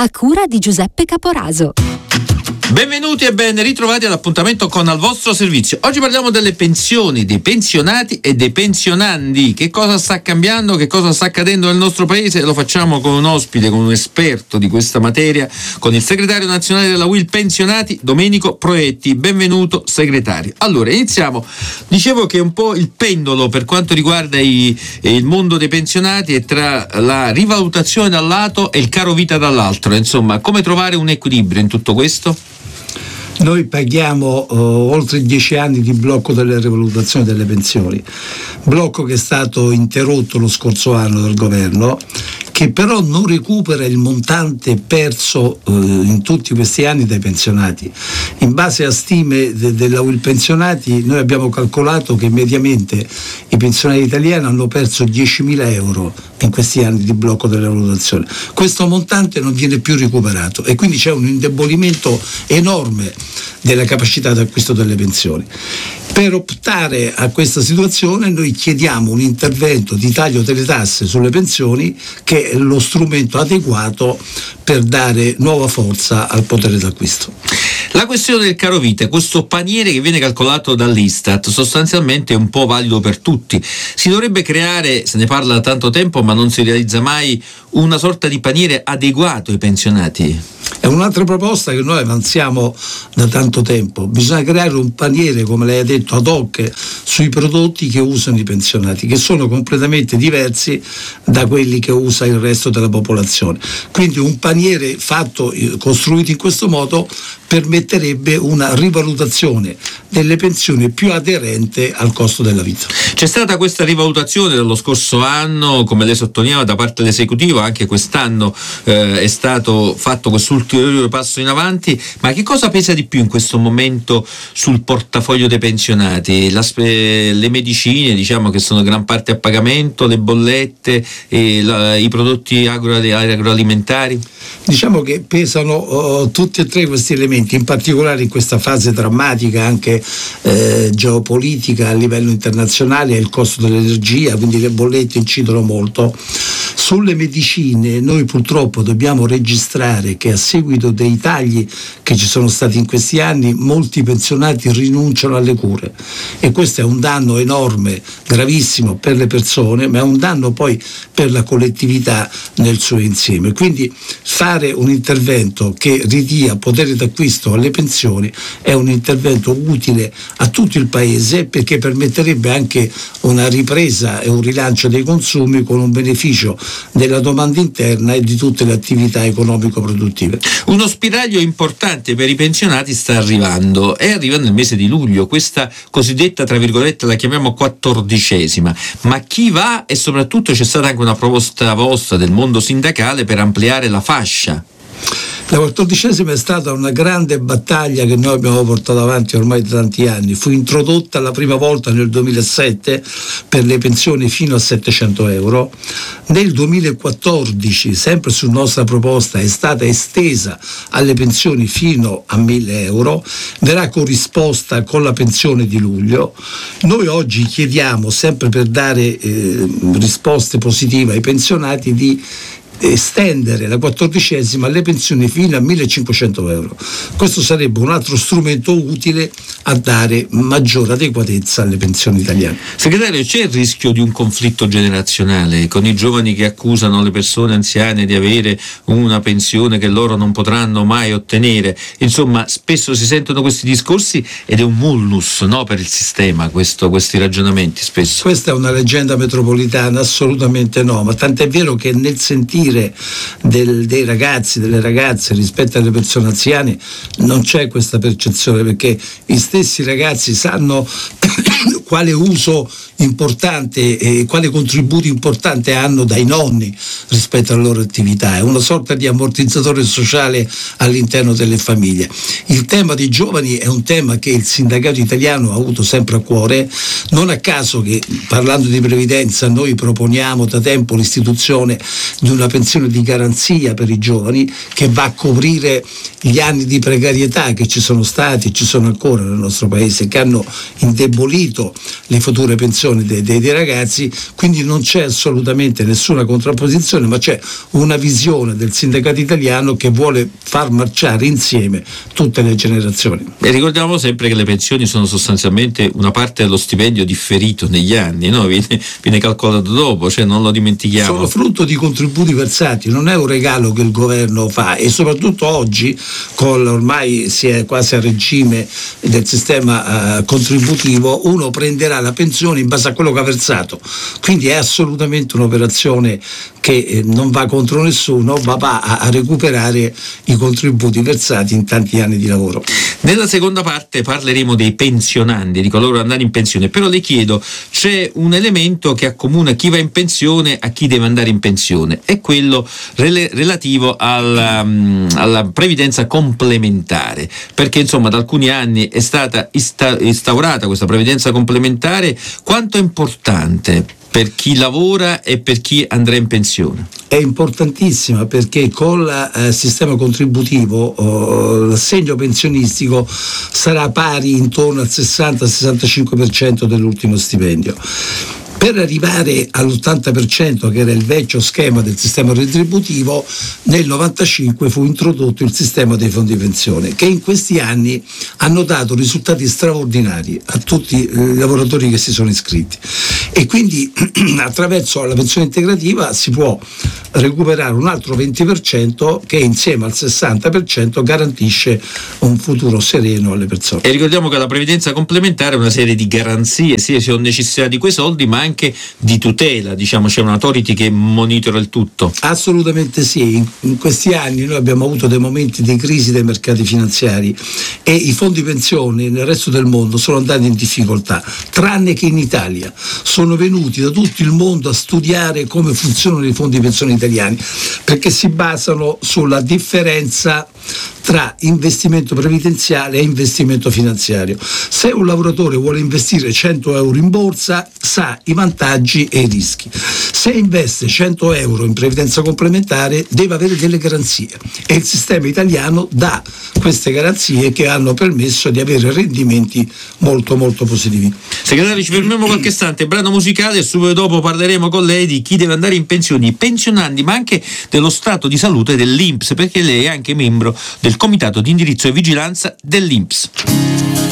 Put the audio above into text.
a cura di Giuseppe Caporaso. Benvenuti e ben ritrovati all'appuntamento con Al vostro servizio. Oggi parliamo delle pensioni, dei pensionati e dei pensionandi. Che cosa sta cambiando, che cosa sta accadendo nel nostro paese? Lo facciamo con un ospite, con un esperto di questa materia, con il segretario nazionale della UIL Pensionati, Domenico Proietti. Benvenuto segretario. Allora, iniziamo. Dicevo che un po' il pendolo per quanto riguarda il mondo dei pensionati è tra la rivalutazione da un lato e il caro vita dall'altro. Insomma, come trovare un equilibrio in tutto questo? Noi paghiamo oltre 10 anni di blocco delle rivalutazioni delle pensioni, blocco che è stato interrotto lo scorso anno dal governo, che però non recupera il montante perso in tutti questi anni dai pensionati. In base a stime della UIL Pensionati, noi abbiamo calcolato che mediamente i pensionati italiani hanno perso 10.000 euro in questi anni di blocco delle valutazioni. Questo montante non viene più recuperato e quindi c'è un indebolimento enorme della capacità d'acquisto delle pensioni. Per optare a questa situazione noi chiediamo un intervento di taglio delle tasse sulle pensioni, che è lo strumento adeguato per dare nuova forza al potere d'acquisto. La questione del caro vita, questo paniere che viene calcolato dall'Istat, sostanzialmente è un po' valido per tutti. Si dovrebbe creare, se ne parla da tanto tempo ma non si realizza mai, una sorta di paniere adeguato ai pensionati. È un'altra proposta che noi avanziamo da tanto tempo. Bisogna creare un paniere, come lei ha detto, ad hoc sui prodotti che usano i pensionati, che sono completamente diversi da quelli che usa il resto della popolazione. Quindi un paniere costruito in questo modo permetterebbe una rivalutazione delle pensioni più aderente al costo della vita. C'è stata questa rivalutazione dallo scorso anno, come lei sottolineava, da parte dell'esecutivo. Anche quest'anno è stato fatto quest'ulteriore passo in avanti, ma che cosa pesa di più in questo momento sul portafoglio dei pensionati? Le medicine, diciamo, che sono gran parte a pagamento, le bollette, i prodotti agroalimentari? Diciamo che pesano tutti e tre questi elementi, in particolare in questa fase drammatica anche geopolitica a livello internazionale, il costo dell'energia, quindi le bollette incidono molto. Sulle medicine noi purtroppo dobbiamo registrare che a seguito dei tagli che ci sono stati in questi anni molti pensionati rinunciano alle cure e questo è un danno enorme, gravissimo per le persone, ma è un danno poi per la collettività nel suo insieme. Quindi fare un intervento che ridia potere d'acquisto alle pensioni è un intervento utile a tutto il Paese, perché permetterebbe anche una ripresa e un rilancio dei consumi con un beneficio della domanda interna e di tutte le attività economico-produttive. Uno spiraglio importante per i pensionati sta arrivando e arriva nel mese di luglio, questa cosiddetta, tra virgolette, la chiamiamo 14ª, ma chi va? E soprattutto c'è stata anche una proposta vostra del mondo sindacale per ampliare la fascia. La 14ª è stata una grande battaglia che noi abbiamo portato avanti ormai da tanti anni. Fu introdotta la prima volta nel 2007 per le pensioni fino a 700 euro. Nel 2014, sempre su nostra proposta, è stata estesa alle pensioni fino a 1.000 euro. Verrà corrisposta con la pensione di luglio. Noi oggi chiediamo, sempre per dare risposte positive ai pensionati, di estendere la 14ª alle pensioni fino a 1.500 euro. Questo sarebbe un altro strumento utile a dare maggiore adeguatezza alle pensioni italiane. Segretario, c'è il rischio di un conflitto generazionale con i giovani che accusano le persone anziane di avere una pensione che loro non potranno mai ottenere? Insomma, spesso si sentono questi discorsi ed è un vulnus, no, per il sistema questi ragionamenti spesso. Questa è una leggenda metropolitana? Assolutamente no, ma tant'è vero che nel sentire dei ragazzi, delle ragazze rispetto alle persone anziane non c'è questa percezione, perché gli stessi ragazzi sanno quale uso importante e quale contributo importante hanno dai nonni rispetto alle loro attività. È una sorta di ammortizzatore sociale all'interno delle famiglie. Il tema dei giovani è un tema che il sindacato italiano ha avuto sempre a cuore, non a caso che, parlando di previdenza, noi proponiamo da tempo l'istituzione di una pensione di garanzia per i giovani che va a coprire gli anni di precarietà che ci sono stati e ci sono ancora nel nostro paese, che hanno indebolito debito le future pensioni dei ragazzi, quindi non c'è assolutamente nessuna contrapposizione, ma c'è una visione del sindacato italiano che vuole far marciare insieme tutte le generazioni. E ricordiamo sempre che le pensioni sono sostanzialmente una parte dello stipendio differito negli anni, no? Viene calcolato dopo, cioè non lo dimentichiamo. Sono frutto di contributi versati, non è un regalo che il governo fa, e soprattutto oggi, ormai si è quasi a regime del sistema contributivo, uno prenderà la pensione in base a quello che ha versato, quindi è assolutamente un'operazione che non va contro nessuno, ma va a recuperare i contributi versati in tanti anni di lavoro. Nella seconda parte parleremo dei pensionandi, di coloro che andare in pensione, però le chiedo, c'è un elemento che accomuna chi va in pensione a chi deve andare in pensione, è quello relativo alla previdenza complementare, perché insomma da alcuni anni è stata instaurata questa previdenza complementare. Quanto è importante per chi lavora e per chi andrà in pensione? È importantissima, perché con il sistema contributivo l'assegno pensionistico sarà pari intorno al 60-65% dell'ultimo stipendio. Per arrivare all'80%, che era il vecchio schema del sistema retributivo, nel 95 fu introdotto il sistema dei fondi pensione, che in questi anni hanno dato risultati straordinari a tutti i lavoratori che si sono iscritti, e quindi attraverso la pensione integrativa si può recuperare un altro 20% che insieme al 60% garantisce un futuro sereno alle persone. E ricordiamo che la previdenza complementare è una serie di garanzie, sia se ho necessità di quei soldi, ma anche di tutela, diciamo, c'è un'autority che monitora il tutto. Assolutamente sì, in questi anni noi abbiamo avuto dei momenti di crisi dei mercati finanziari e i fondi pensione nel resto del mondo sono andati in difficoltà, tranne che in Italia. Sono venuti da tutto il mondo a studiare come funzionano i fondi pensione italiani, perché si basano sulla differenza tra investimento previdenziale e investimento finanziario. Se un lavoratore vuole investire 100 euro in borsa, sa i vantaggi e i rischi. Se investe 100 euro in previdenza complementare, deve avere delle garanzie, e il sistema italiano dà queste garanzie che hanno permesso di avere rendimenti molto molto positivi. Segretario, ci fermiamo qualche istante, brano musicale, e subito dopo parleremo con lei di chi deve andare in pensione, i pensionandi, ma anche dello stato di salute dell'INPS, perché lei è anche membro del comitato di indirizzo e vigilanza dell'INPS.